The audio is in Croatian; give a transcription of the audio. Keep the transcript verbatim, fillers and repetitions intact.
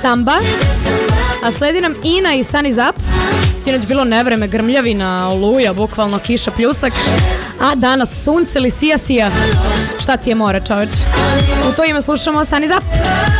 Samba. A sledi nam Ina i Sunny Up. Sinoć bilo nevreme, grmljavina, oluja, bukvalno kiša, pljusak. A danas sunce li sija sija. Šta ti je more, čoveč? U to ime slušamo Sunny Up.